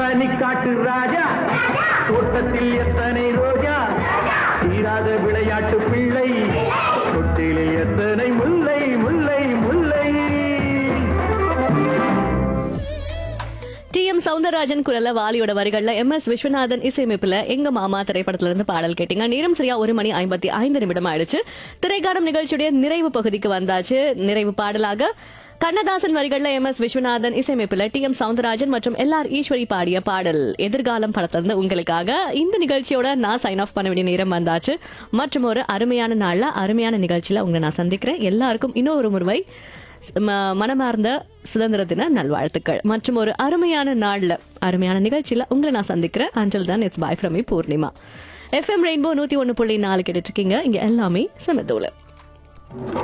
பனிக்காட்டு ராஜா தோட்டத்தில் எத்தனை ரோஜா தீராத விளையாட்டு பிள்ளை தொட்டிலில் எத்தனை முல்லை முல்லை முல்லை. டி.எம். சௌந்தரராஜன் குரல்ல வாலியோட வரிகள்ல எம்.எஸ். விஸ்வநாதன் இசையமைப்புல எங்க மாமா திரைப்படத்துல இருந்து பாடல் கேட்டீங்க. நேரம் சரியா 1:55 ஆயிடுச்சு. திரைக்காலம் நிகழ்ச்சியுடைய நிறைவு பகுதிக்கு வந்தாச்சு. நிறைவு பாடலாக கண்ணதாசன் வரிகள்ல எம்.எஸ். விஸ்வநாதன் இசையமைப்புல டி.எம். சௌந்தரராஜன் மற்றும் எல்.ஆர். ஈஸ்வரி பாடிய பாடல் எதிர்காலம் படத்திலிருந்து உங்களுக்காக. இந்த நிகழ்ச்சியோட நான் சைன் ஆஃப் பண்ண வேண்டிய நேரம் வந்தாச்சு. மற்றும் ஒரு அருமையான நாள்ல அருமையான நிகழ்ச்சியில உங்களை நான் சந்திக்கிறேன். எல்லாருக்கும் இன்னொரு முறை மனமார்ந்த சுதந்திர தின நல்வாழ்த்துக்கள். மற்றும் ஒரு அருமையான நாள்ல அருமையான நிகழ்ச்சியில உங்களை நான் சந்திக்கிறேன். Until then it's by from me Purnima. FM rainbow 101.4 கேட்டுட்டு இருக்கீங்க. இங்க எல்லாமே சமதூல.